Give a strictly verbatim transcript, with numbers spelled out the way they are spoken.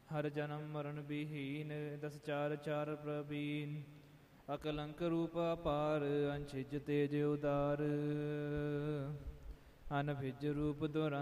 ਹਰ ਜਨਮ ਮਰਨ ਵਿਹੀਨ, ਦਸ ਚਾਰ ਚਾਰ ਪ੍ਰਬੀਨ। ਅਕਲੰਕ ਰੂਪ ਅਪਾਰ, ਅੰਛਿਜ ਤੇਜ ਉਦਾਰ। ਅਨਭਿਜ ਰੂਪ ਦੁਰੰਤ